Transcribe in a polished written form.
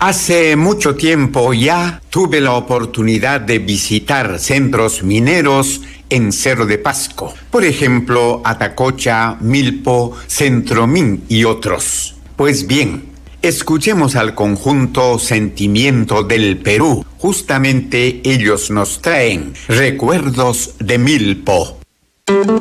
Hace mucho tiempo ya tuve la oportunidad de visitar centros mineros en Cerro de Pasco. Por ejemplo, Atacocha, Milpo, Centromín y otros. Pues bien, escuchemos al conjunto Sentimiento del Perú. Justamente ellos nos traen Recuerdos de Milpo.